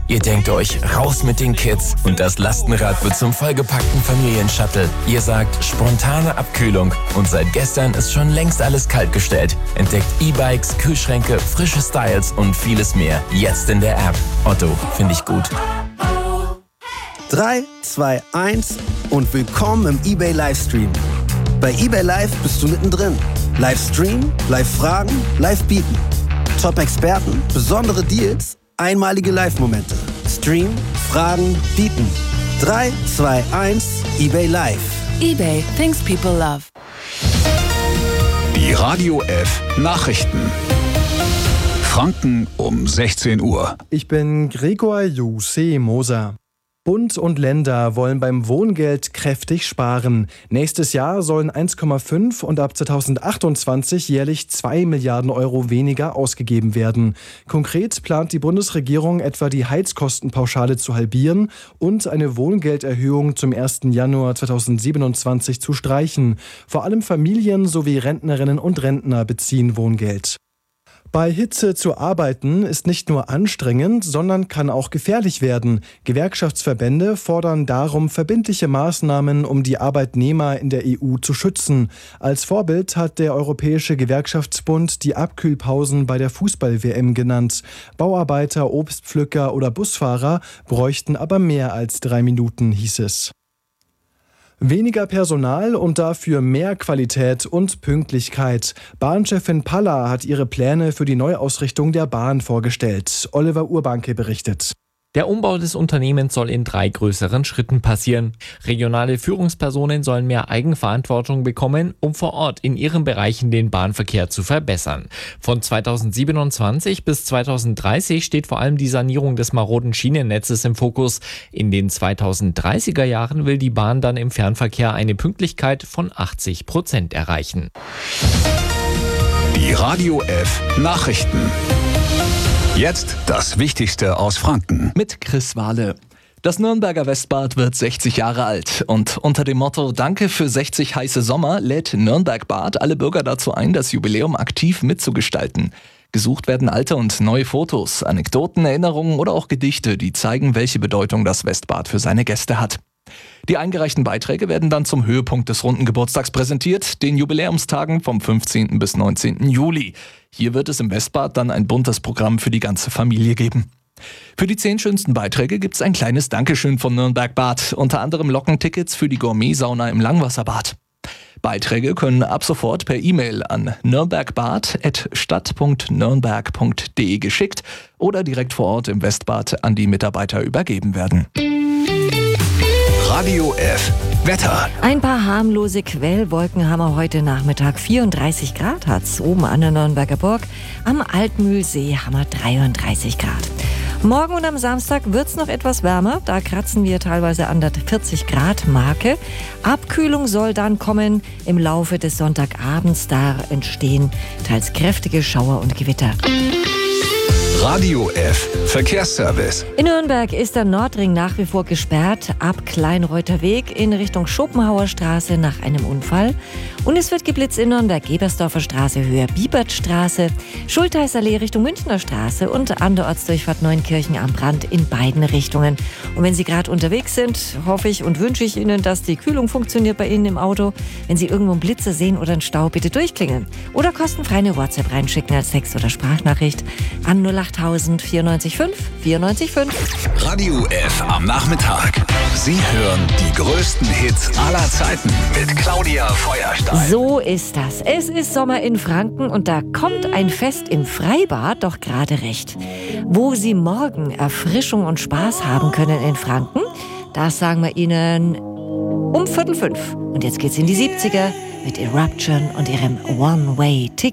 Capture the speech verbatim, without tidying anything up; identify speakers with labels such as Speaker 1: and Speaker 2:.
Speaker 1: Ihr denkt euch, raus mit den Kids und das Lastenrad wird zum vollgepackten Familienshuttle. Ihr sagt, spontane Abkühlung und seit gestern ist schon längst alles kaltgestellt. Entdeckt E-Bikes, Kühlschränke, frische Styles und vieles mehr. Jetzt in der App. Otto, finde ich gut.
Speaker 2: drei, zwei, eins und willkommen im eBay Livestream. Bei eBay Live bist du mittendrin. Livestream, Live-Fragen, Live-Bieten. Top-Experten, besondere Deals, einmalige Live-Momente. Stream, Fragen, Bieten. drei, zwei, eins, eBay Live.
Speaker 3: eBay, things people love.
Speaker 4: Die Radio F Nachrichten. Franken um sechzehn Uhr.
Speaker 5: Ich bin Gregor Juse Moser. Bund und Länder wollen beim Wohngeld kräftig sparen. Nächstes Jahr sollen eins Komma fünf und ab zweitausendachtundzwanzig jährlich zwei Milliarden Euro weniger ausgegeben werden. Konkret plant die Bundesregierung etwa die Heizkostenpauschale zu halbieren und eine Wohngelderhöhung zum ersten Januar zweitausendsiebenundzwanzig zu streichen. Vor allem Familien sowie Rentnerinnen und Rentner beziehen Wohngeld. Bei Hitze zu arbeiten ist nicht nur anstrengend, sondern kann auch gefährlich werden. Gewerkschaftsverbände fordern darum verbindliche Maßnahmen, um die Arbeitnehmer in der E U zu schützen. Als Vorbild hat der Europäische Gewerkschaftsbund die Abkühlpausen bei der Fußball-W M genannt. Bauarbeiter, Obstpflücker oder Busfahrer bräuchten aber mehr als drei Minuten, hieß es. Weniger Personal und dafür mehr Qualität und Pünktlichkeit. Bahnchefin Palla hat ihre Pläne für die Neuausrichtung der Bahn vorgestellt. Oliver Urbanke berichtet.
Speaker 6: Der Umbau des Unternehmens soll in drei größeren Schritten passieren. Regionale Führungspersonen sollen mehr Eigenverantwortung bekommen, um vor Ort in ihren Bereichen den Bahnverkehr zu verbessern. Von zweitausendsiebenundzwanzig bis zweitausenddreißig steht vor allem die Sanierung des maroden Schienennetzes im Fokus. In den zweitausenddreißiger Jahren will die Bahn dann im Fernverkehr eine Pünktlichkeit von achtzig Prozent erreichen.
Speaker 4: Die Radio F Nachrichten. Jetzt das Wichtigste aus Franken.
Speaker 7: Mit Chris Wahle. Das Nürnberger Westbad wird sechzig Jahre alt und unter dem Motto Danke für sechzig heiße Sommer lädt Nürnberg Bad alle Bürger dazu ein, das Jubiläum aktiv mitzugestalten. Gesucht werden alte und neue Fotos, Anekdoten, Erinnerungen oder auch Gedichte, die zeigen, welche Bedeutung das Westbad für seine Gäste hat. Die eingereichten Beiträge werden dann zum Höhepunkt des runden Geburtstags präsentiert, den Jubiläumstagen vom fünfzehnten bis neunzehnten Juli. Hier wird es im Westbad dann ein buntes Programm für die ganze Familie geben. Für die zehn schönsten Beiträge gibt es ein kleines Dankeschön von Nürnberg Bad, unter anderem Lockentickets für die Gourmet-Sauna im Langwasserbad. Beiträge können ab sofort per E-Mail an nürnbergbad at stadt punkt nürnberg punkt de geschickt oder direkt vor Ort im Westbad an die Mitarbeiter übergeben werden.
Speaker 4: Radio F Wetter.
Speaker 8: Ein paar harmlose Quellwolken haben wir heute Nachmittag. vierunddreißig Grad hat's oben an der Nürnberger Burg. Am Altmühlsee haben wir dreiunddreißig Grad. Morgen und am Samstag wird's noch etwas wärmer. Da kratzen wir teilweise an der vierzig Grad Marke. Abkühlung soll dann kommen im Laufe des Sonntagabends. Da entstehen teils kräftige Schauer und Gewitter.
Speaker 4: Radio F Verkehrsservice.
Speaker 8: In Nürnberg ist der Nordring nach wie vor gesperrt, ab Kleinreuther Weg in Richtung Schopenhauer Straße nach einem Unfall. Und es wird geblitzt in Nürnberg, Gebersdorfer Straße, Höhe Biebertstraße, Schultheißallee Richtung Münchner Straße und an der Ortsdurchfahrt Neunkirchen am Brand in beiden Richtungen. Und wenn Sie gerade unterwegs sind, hoffe ich und wünsche ich Ihnen, dass die Kühlung funktioniert bei Ihnen im Auto. Wenn Sie irgendwo einen Blitzer sehen oder einen Stau, bitte durchklingeln. Oder kostenfrei eine WhatsApp reinschicken als Text- oder Sprachnachricht an null acht null vierundneunzig fünf vierundneunzig fünf.
Speaker 4: Radio F am Nachmittag. Sie hören die größten Hits aller Zeiten mit Claudia Feuerstein.
Speaker 8: So ist das. Es ist Sommer in Franken und da kommt ein Fest im Freibad doch gerade recht. Wo Sie morgen Erfrischung und Spaß haben können in Franken, das sagen wir Ihnen um Viertel fünf. Und jetzt geht's in die siebziger mit Eruption und ihrem One-Way-Ticket.